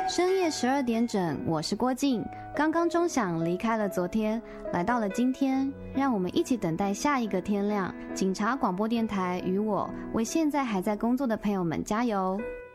深夜12点整，我是郭静。刚刚钟响离开了昨天，来到了今天，让我们一起等待下一个天亮。警察广播电台与我为现在还在工作的朋友们加油。